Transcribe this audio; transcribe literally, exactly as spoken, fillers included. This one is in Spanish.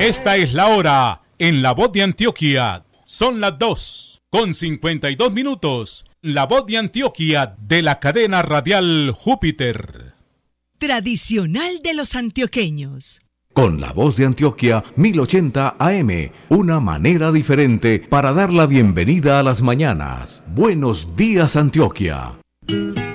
Esta es la hora en La Voz de Antioquia. Son las dos con cincuenta y dos minutos. La Voz de Antioquia de la cadena radial Júpiter. Tradicional de los antioqueños. Con La Voz de Antioquia mil ochenta A M, una manera diferente para dar la bienvenida a las mañanas. Buenos días, Antioquia.